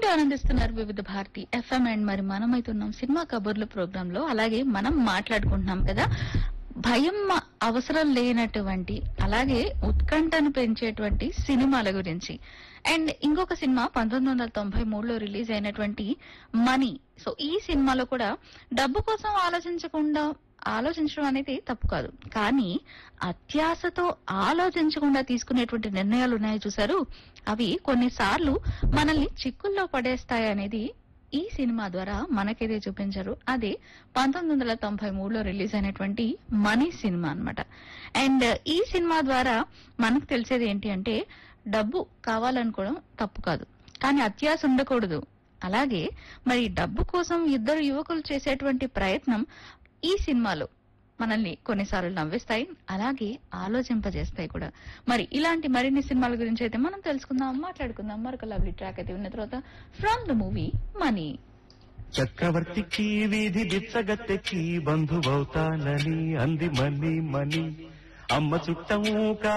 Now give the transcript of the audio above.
వింటూ ఆనందిస్తున్నారు వివిధ భారతి ఎఫ్ఎం. అండ్ మరి మనమైతున్నాం సినిమా కబుర్లు ప్రోగ్రామ్ లో. అలాగే మనం మాట్లాడుకుంటున్నాం కదా భయం అవసరం లేనటువంటి, అలాగే ఉత్కంఠను పెంచేటువంటి సినిమాల గురించి. అండ్ ఇంకొక సినిమా 1993లో రిలీజ్ అయినటువంటి మనీ. సో ఈ సినిమాలో కూడా డబ్బు కోసం ఆలోచించడం అనేది తప్పు కాదు, కానీ అత్యాశతో ఆలోచించకుండా తీసుకునేటువంటి నిర్ణయాలు ఉన్నాయి చూసారు, అవి కొన్నిసార్లు మనల్ని చిక్కుల్లో పడేస్తాయి అనేది ఈ సినిమా ద్వారా మనకైతే చూపించారు. అది 1993లో రిలీజ్ అయినటువంటి మనీ సినిమా అన్నమాట. అండ్ ఈ సినిమా ద్వారా మనకు తెలిసేది ఏంటి అంటే డబ్బు కావాలనుకోవడం తప్పు కాదు, కానీ అత్యాశ ఉండకూడదు. అలాగే మరి డబ్బు కోసం ఇద్దరు యువకులు చేసేటువంటి ప్రయత్నం ఈ సినిమాలో మనల్ని కొన్నిసార్లు నవ్విస్తాయి, అలాగే ఆలోచింపజేస్తాయి కూడా. మరి ఇలాంటి మరిన్ని సినిమాల గురించి అయితే మనం తెలుసుకుందాం, మాట్లాడుకుందాం. మరొక లవ్లీ ట్రాక్ అయితే ఉన్న తర్వాత ఫ్రమ్ ద మూవీ మనీ. చక్రవర్తికి వీధి బిచ్చగత్తెకి బంధువవుతానని అంది మనీ మనీ, అమ్మ చుట్టము